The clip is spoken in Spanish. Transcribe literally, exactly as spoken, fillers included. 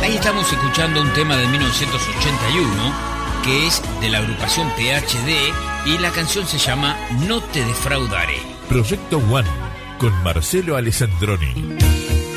Ahí estamos escuchando un tema de mil novecientos ochenta y uno que es de la agrupación P H D y la canción se llama No te defraudaré. Proyecto One con Marcelo Alessandroni.